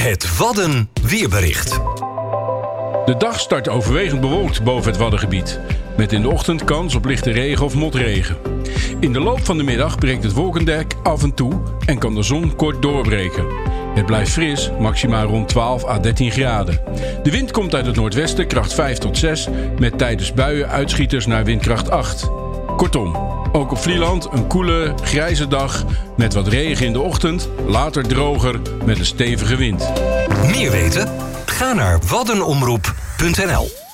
Het Wadden weerbericht. De dag start overwegend bewolkt boven het Waddengebied, met in de ochtend kans op lichte regen of motregen. In de loop van de middag breekt het wolkendek af en toe en kan de zon kort doorbreken. Het blijft fris, maximaal rond 12 à 13 graden. De wind komt uit het noordwesten, kracht 5 tot 6, met tijdens buien uitschieters naar windkracht 8. Kortom, ook op Vlieland een koele, grijze dag met wat regen in de ochtend, later droger met een stevige wind. Meer weten? Ga naar waddenomroep.nl.